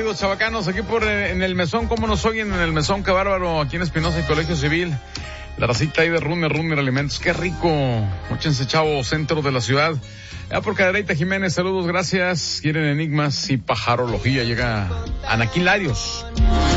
saludos chavacanos, aquí en el Mesón, ¿cómo nos oyen en el Mesón? Qué bárbaro, aquí en Espinosa y Colegio Civil. La racita ahí de Runner Alimentos, qué rico. Móchense, chavo, centro de la ciudad. Ya por Cadereyta Jiménez, saludos, gracias. Quieren enigmas y pajarología, llega Anaquín Larios.